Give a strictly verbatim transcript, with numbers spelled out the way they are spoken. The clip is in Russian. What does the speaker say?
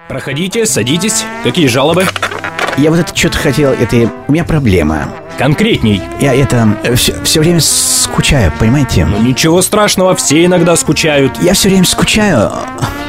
Проходите, садитесь. Какие жалобы? Я вот это что-то хотел, это... У меня проблема. Конкретней. Я это... Все, все время скучаю, понимаете? Ну ничего страшного, все иногда скучают. Я все время скучаю.